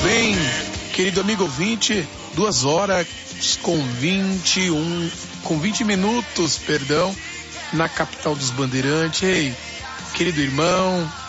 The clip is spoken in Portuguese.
bem, querido amigo ouvinte? 2 horas com 20 minutos, perdão, na capital dos Bandeirantes. Ei, querido irmão,